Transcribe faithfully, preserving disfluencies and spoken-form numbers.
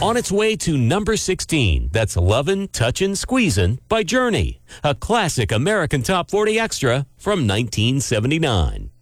On its way to number sixteen, that's Lovin', Touchin', Squeezin' by Journey, a classic American Top forty extra from nineteen seventy-nine.